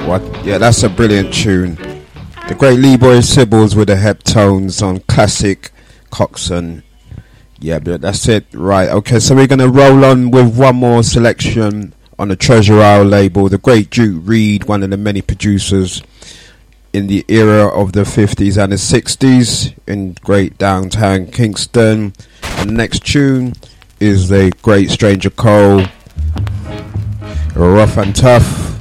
What? Yeah, that's a brilliant tune. The great Leroy Sibbles with the Heptones on classic Coxsone. Yeah, but that's it. Right, okay, so we're going to roll on with one more selection on the Treasure Isle label. The great Duke Reid, one of the many producers in the era of the 50s and the 60s in great downtown Kingston. And the next tune is the great Stranger Cole, Rough and Tough.